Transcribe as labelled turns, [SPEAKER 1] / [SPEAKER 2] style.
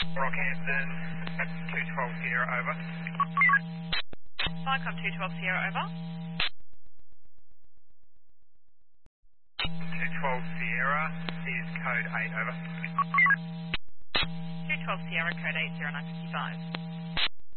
[SPEAKER 1] Rockhampton, 212 Sierra, over.
[SPEAKER 2] Vicom 212 Sierra, over.
[SPEAKER 1] 212 Sierra is code 8, over.
[SPEAKER 2] 212 Sierra, code 80955.